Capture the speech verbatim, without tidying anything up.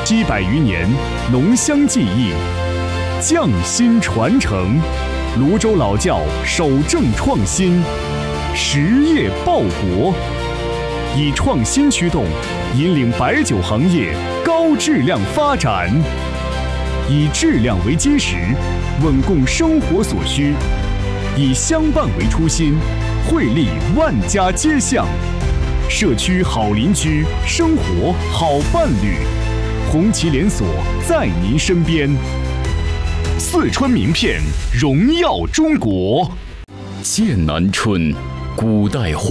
七百余年浓香技艺，匠心传承，泸州老窖守正创新，实业报国，以创新驱动，引领白酒行业高质量发展，以质量为基石，稳供生活所需，以相伴为初心，惠利万家街巷，社区好邻居，生活好伴侣，红旗连锁在您身边。四川名片荣耀中国。 剑南春，古代